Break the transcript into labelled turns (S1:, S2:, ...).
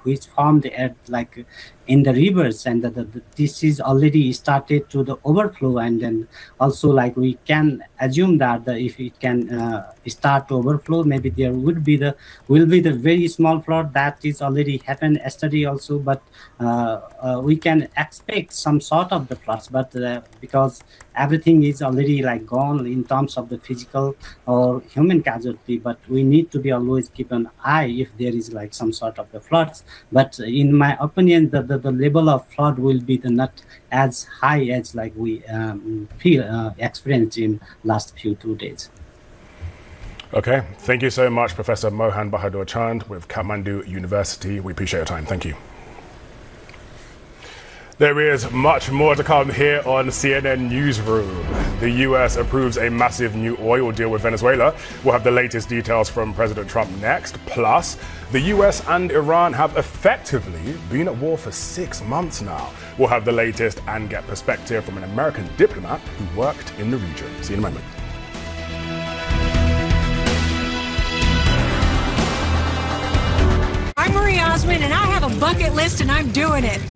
S1: which formed at like in the rivers, and this is already started to the overflow. And then also like we can assume that if it can start to overflow, maybe there will be the very small flood that is already happened yesterday also. But we can expect some sort of the floods, but because everything is already like gone in terms of the physical or human casualty, but we need to be always keep an eye if there is like some sort of the floods. But in my opinion, the level of flood will be the not as high as like we feel experienced in last few 2 days.
S2: Okay, thank you so much, Professor Mohan Bahadur Chand with Kathmandu University. We appreciate your time. Thank you. There is much more to come here on CNN Newsroom. The US approves a massive new oil deal with Venezuela. We'll have the latest details from President Trump next. Plus, the US and Iran have effectively been at war for 6 months now. We'll have the latest and get perspective from an American diplomat who worked in the region. See you in a moment.
S3: I'm Marie Osmond, and I have a bucket list, and I'm doing it.